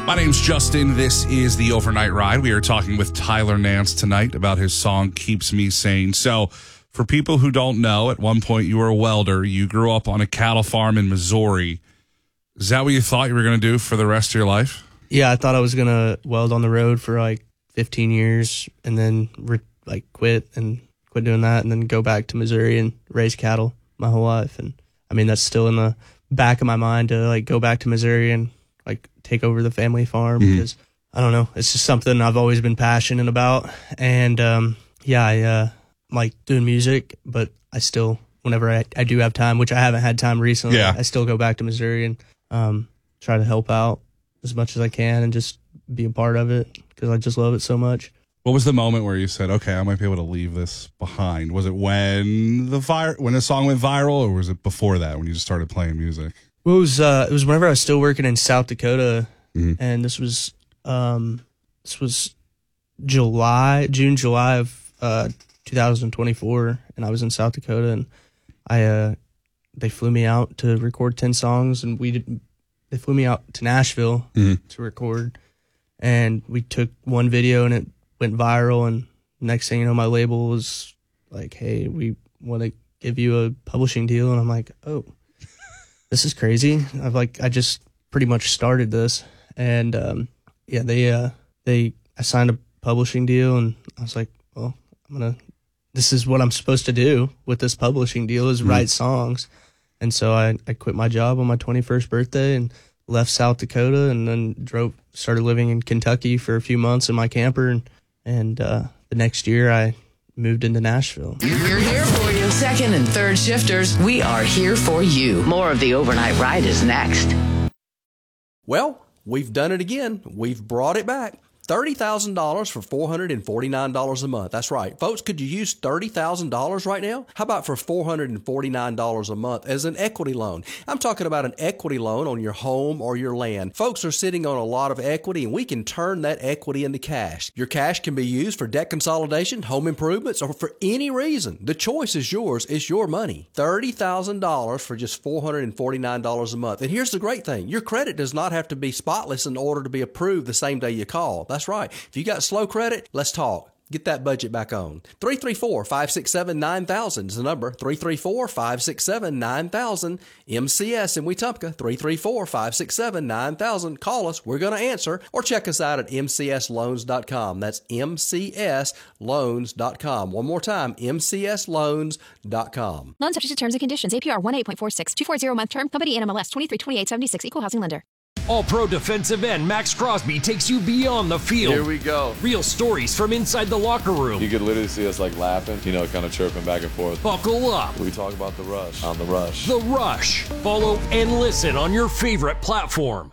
My name's Justin. This is the Overnight Ride. We are talking with Tyler Nance tonight about his song Keeps Me Sane. So, for people who don't know, at one point you were a welder. You grew up on a cattle farm in Missouri. Is that what you thought you were going to do for the rest of your life? Yeah, I thought I was going to weld on the road for like 15 years and then quit doing that and then go back to Missouri and raise cattle my whole life. And I mean, that's still in the back of my mind to like go back to Missouri and like take over the family farm because I don't know, it's just something I've always been passionate about. And I like doing music, but I still, whenever I do have time, which I haven't had time recently, I still go back to Missouri and try to help out as much as I can and just be a part of it because I just love it so much. What was the moment where you said, okay, I might be able to leave this behind? Was it when the song went viral, or was it before that when you just started playing music? Well, it was whenever I was still working in South Dakota, and this was July of 2024, and I was in South Dakota, and they flew me out to record 10 songs, and they flew me out to Nashville to record, and we took one video, and it went viral, and next thing you know, my label was like, hey, we want to give you a publishing deal, and I'm like, oh, this is crazy. I just pretty much started this, and I signed a publishing deal, and I was like, well, this is what I'm supposed to do with this publishing deal is write songs. And so I quit my job on my 21st birthday and left South Dakota, and then started living in Kentucky for a few months in my camper, and the next year I moved into Nashville. We're here for you. Second and third shifters, we are here for you. More of the Overnight Ride is next. Well, we've done it again. We've brought it back. $30,000 for $449 a month. That's right. Folks, could you use $30,000 right now? How about for $449 a month as an equity loan? I'm talking about an equity loan on your home or your land. Folks are sitting on a lot of equity, and we can turn that equity into cash. Your cash can be used for debt consolidation, home improvements, or for any reason. The choice is yours. It's your money. $30,000 for just $449 a month. And here's the great thing. Your credit does not have to be spotless in order to be approved the same day you call. That's right. If you got slow credit, let's talk. Get that budget back on. 334-567-9000 is the number. 334-567-9000. MCS in Wetumpka. 334-567-9000. Call us. We're going to answer. Or check us out at mcsloans.com. That's mcsloans.com. One more time, mcsloans.com. Loan subject to terms and conditions. APR 1.846. 240 month term. Company NMLS 232876. Equal housing lender. All-Pro defensive end Max Crosby takes you beyond the field. Here we go. Real stories from inside the locker room. You could literally see us like laughing, kind of chirping back and forth. Buckle up. We talk about The Rush on The Rush. The Rush. Follow and listen on your favorite platform.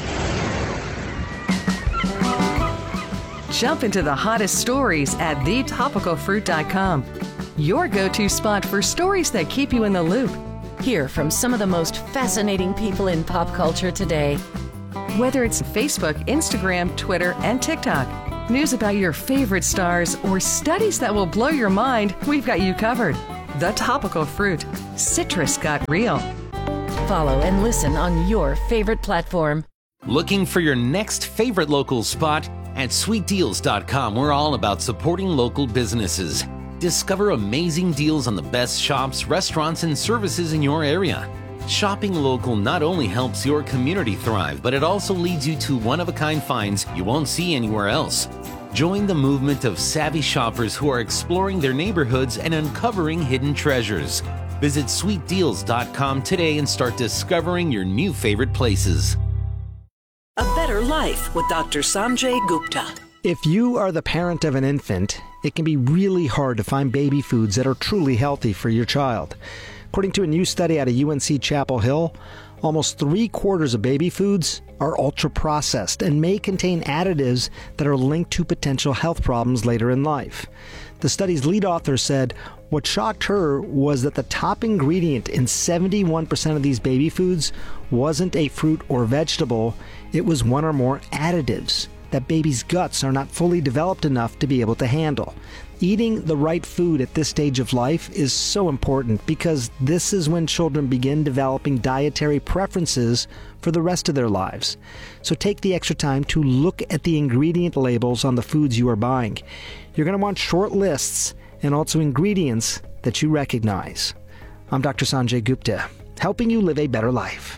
Jump into the hottest stories at thetopicalfruit.com. Your go-to spot for stories that keep you in the loop. Hear from some of the most fascinating people in pop culture today. Whether it's Facebook, Instagram, Twitter, and TikTok, news about your favorite stars, or studies that will blow your mind, we've got you covered. The Topical Fruit. Citrus got real. Follow and listen on your favorite platform. Looking for your next favorite local spot? At sweetdeals.com, we're all about supporting local businesses. Discover amazing deals on the best shops, restaurants, and services in your area. Shopping local not only helps your community thrive, but it also leads you to one-of-a-kind finds you won't see anywhere else. Join the movement of savvy shoppers who are exploring their neighborhoods and uncovering hidden treasures. Visit sweetdeals.com today and start discovering your new favorite places. A Better Life with Dr. Sanjay Gupta. If you are the parent of an infant, it can be really hard to find baby foods that are truly healthy for your child. According to a new study out of UNC Chapel Hill, almost 3/4 of baby foods are ultra-processed and may contain additives that are linked to potential health problems later in life. The study's lead author said what shocked her was that the top ingredient in 71% of these baby foods wasn't a fruit or vegetable, it was one or more additives. that babies' guts are not fully developed enough to be able to handle. Eating the right food at this stage of life is so important because this is when children begin developing dietary preferences for the rest of their lives. So take the extra time to look at the ingredient labels on the foods you are buying. You're going to want short lists and also ingredients that you recognize. I'm Dr. Sanjay Gupta, helping you live a better life.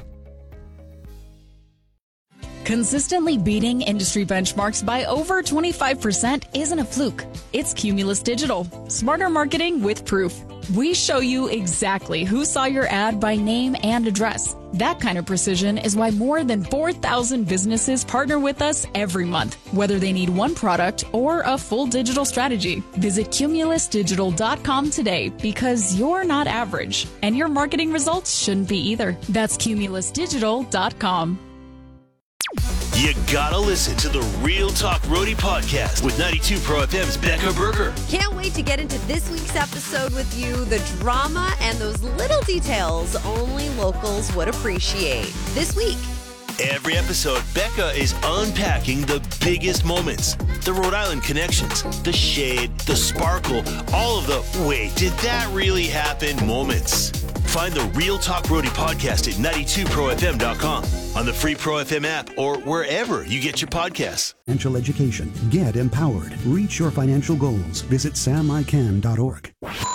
Consistently beating industry benchmarks by over 25% isn't a fluke. It's Cumulus Digital. Smarter marketing with proof. We show you exactly who saw your ad by name and address. That kind of precision is why more than 4,000 businesses partner with us every month, whether they need one product or a full digital strategy. Visit cumulusdigital.com today because you're not average, and your marketing results shouldn't be either. That's cumulusdigital.com. You gotta listen to the Real Talk Roadie podcast with 92 Pro FM's Becca Berger. Can't wait to get into this week's episode with you. The drama and those little details only locals would appreciate. This week. Every episode, Becca is unpacking the biggest moments. The Rhode Island connections, the shade, the sparkle, all of the wait, did that really happen moments. Find the Real Talk Roadie podcast at 92profm.com, on the free Pro FM app, or wherever you get your podcasts. Financial education. Get empowered. Reach your financial goals. Visit samican.org.